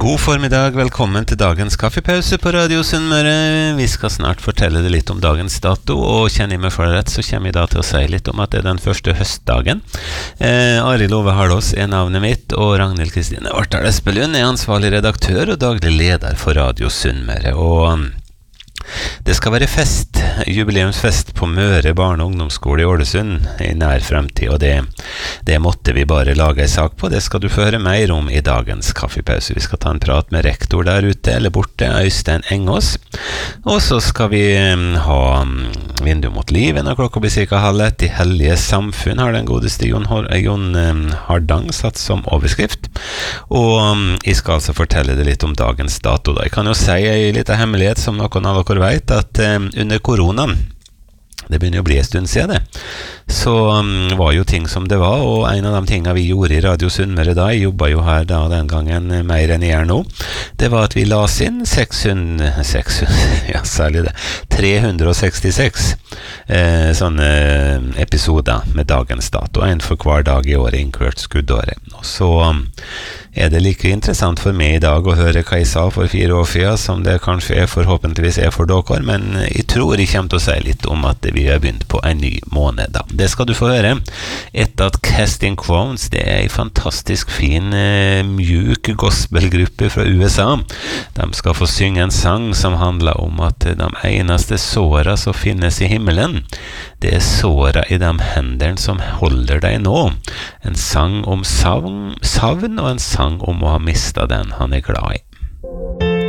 God formiddag, velkommen til dagens kaffepause på Radio Sunnmøre. Vi skal snart fortelle deg litt om dagens dato, og kjenner jeg meg for rett, så kommer jeg da til å si litt om at det er den første høstdagen. Arild Ove Harlås er navnet mitt, og Ragnhild Kristine Vartdal Espelund er ansvarlig redaktør og daglig leder for Radio Sunnmøre. Og det skal være fest, jubileumsfest på Møre barne- og ungdomsskole i Ålesund i nær fremtid, og det måtte vi bare lage en sak på. Det skal du få høre mer om i dagens kaffepause. Vi skal ta en prat med rektor der ute, eller borte, Øystein Engås. Og så skal vi ha Vindu mot livet når klokka blir cirka 12:30. De hellige samfunn har den godeste Jon Hardang satt som overskrift. Og jeg skal altså fortelle deg litt om dagens dato da. Jeg kan jo si en liten hemmelighet som noen av dere vet, at under koronaen, det begynner å bli en stund siden det, så var jo ting som det var, og en av de tingene vi gjorde i Radio Sunnmøre da, jeg jobbet jo her da den gangen mer enn jeg gjør nå, det var at vi las inn 366 sånne episoder med dagens dato, en for hver dag i året, inkludert skuddåret. Og så er det like interessant for meg i dag å høre hva jeg sa for 4 år siden, som det kanskje forhåpentligvis er for dere, men jeg tror jeg kommer til å si litt om at vi har begynt på en ny måned da. Det skal du få høre. Etter at Casting Crowns, det er en fantastisk fin, mjuk gospelgruppe fra USA. De skal få synge en sang som handler om at de eneste såra som finnes i himmelen, det er såra i de hendene som holder deg nå. En sang om savn og en sang om å ha mistet den han er glad i.